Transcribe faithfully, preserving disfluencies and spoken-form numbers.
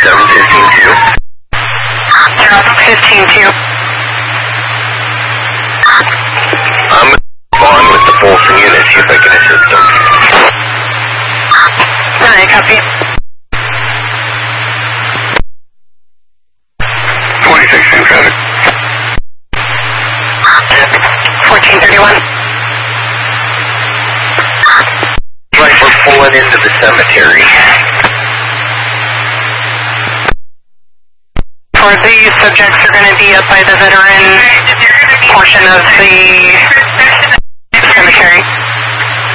seven fifteen two. fifteen two. I'm on with the Folsom unit, see if I can assist them. Alright, copy. twenty-six two traffic. fourteen thirty-one. Like we're pulling into the cemetery. For these subjects are going to be up by the veteran portion of the cemetery.